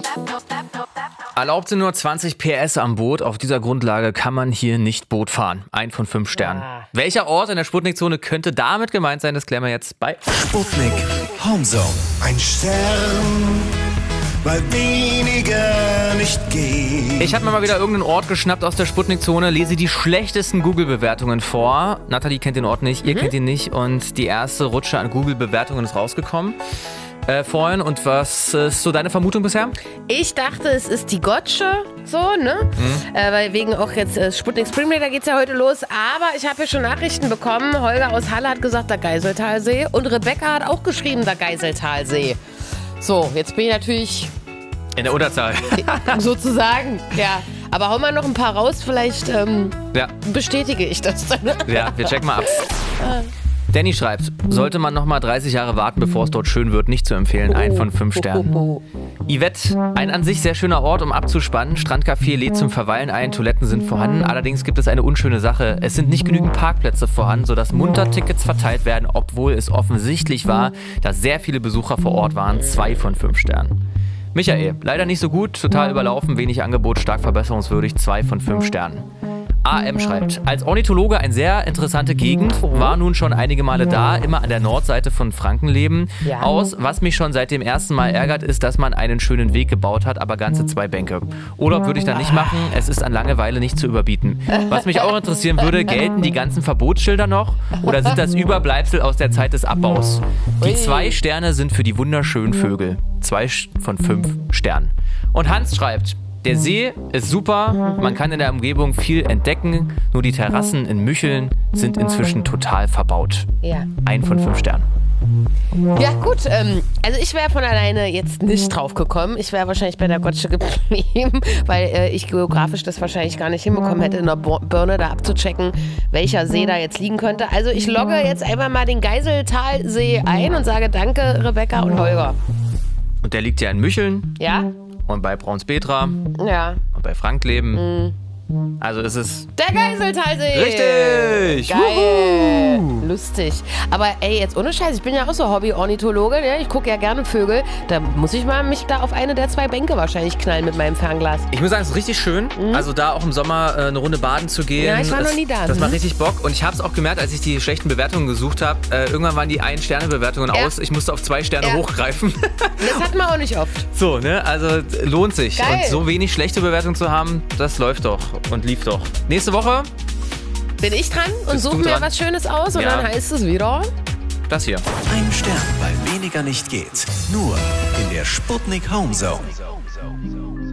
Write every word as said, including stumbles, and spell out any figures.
Erlaubt sind nur zwanzig P S am Boot. Auf dieser Grundlage kann man hier nicht Boot fahren. Ein von fünf Sternen. Ja. Welcher Ort in der Sputnik-Zone könnte damit gemeint sein? Das klären wir jetzt bei Sputnik Homezone. Ein Stern, weil weniger nicht geht. Ich habe mir mal wieder irgendeinen Ort geschnappt aus der Sputnik-Zone, lese die schlechtesten Google-Bewertungen vor. Nathalie kennt den Ort nicht, ihr mhm. kennt ihn nicht. Und die erste Rutsche an Google-Bewertungen ist rausgekommen. Äh, vorhin. Und was ist so deine Vermutung bisher? Ich dachte, es ist die Gotsche, so, ne? Mhm. Äh, weil wegen auch jetzt äh, Sputnik Spring Break, da geht's ja heute los. Aber ich habe hier schon Nachrichten bekommen. Holger aus Halle hat gesagt, der Geiseltalsee. Und Rebecca hat auch geschrieben, der Geiseltalsee. So, jetzt bin ich natürlich... In der Unterzahl. Sozusagen, ja. Aber hau mal noch ein paar raus, vielleicht ähm, ja. bestätige ich das dann. Ja, wir checken mal ab. Danny schreibt, sollte man noch mal dreißig Jahre warten, bevor es dort schön wird, nicht zu empfehlen. Ein von fünf Sternen. Yvette, ein an sich sehr schöner Ort, um abzuspannen. Strandcafé lädt zum Verweilen ein, Toiletten sind vorhanden. Allerdings gibt es eine unschöne Sache. Es sind nicht genügend Parkplätze vorhanden, sodass munter Tickets verteilt werden, obwohl es offensichtlich war, dass sehr viele Besucher vor Ort waren. Zwei von fünf Sternen. Michael, leider nicht so gut, total überlaufen, wenig Angebot, stark verbesserungswürdig. Zwei von fünf Sternen. A M schreibt, als Ornithologe eine sehr interessante Gegend, war nun schon einige Male da, immer an der Nordseite von Frankenleben ja. aus. Was mich schon seit dem ersten Mal ärgert, ist, dass man einen schönen Weg gebaut hat, aber ganze zwei Bänke. Urlaub würde ich dann nicht machen, es ist an Langeweile nicht zu überbieten. Was mich auch interessieren würde, gelten die ganzen Verbotsschilder noch oder sind das Überbleibsel aus der Zeit des Abbaus? Die zwei Sterne sind für die wunderschönen Vögel. Zwei von fünf Sternen. Und Hans schreibt, der See ist super, man kann in der Umgebung viel entdecken, nur die Terrassen in Mücheln sind inzwischen total verbaut. Ja. Ein von fünf Sternen. Ja gut, ähm, also ich wäre von alleine jetzt nicht drauf gekommen. Ich wäre wahrscheinlich bei der Gotsche geblieben, weil äh, ich geografisch das wahrscheinlich gar nicht hinbekommen hätte, in der Birne da abzuchecken, welcher See da jetzt liegen könnte. Also ich logge jetzt einfach mal den Geiseltalsee ein und sage danke Rebecca und Holger. Und der liegt ja in Mücheln. Ja. Und bei Braunspetra. Ja. Und bei Frankleben. Mhm. Also ist es... Der Geiseltalsee! Richtig! Geil! Wuhu. Lustig. Aber ey, jetzt ohne Scheiß, ich bin ja auch so Hobby-Ornithologe, ne? Ich gucke ja gerne Vögel. Da muss ich mal mich da auf eine der zwei Bänke wahrscheinlich knallen mit meinem Fernglas. Ich muss sagen, es ist richtig schön. Mhm. Also da auch im Sommer äh, eine Runde baden zu gehen. Ja, ich war das, noch nie da. Das macht richtig Bock. Und ich habe es auch gemerkt, als ich die schlechten Bewertungen gesucht habe. Äh, irgendwann waren die Ein-Sterne-Bewertungen ja. aus. Ich musste auf zwei Sterne ja. hochgreifen. Das hat man auch nicht oft. So, ne? Also lohnt sich. Geil. Und so wenig schlechte Bewertungen zu haben, das läuft doch und lief doch. Nächste Woche bin ich dran und suche mir was Schönes aus und ja. dann heißt es wieder... Das hier. Ein Stern, weil weniger nicht geht. Nur in der Sputnik Homezone.